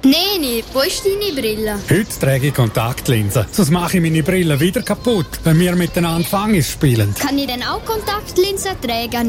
Neni, wo ist deine Brille? Heute trage ich Kontaktlinsen. Sonst mache ich meine Brille wieder kaputt, wenn wir miteinander Fangis spielen. Kann ich denn auch Kontaktlinsen tragen?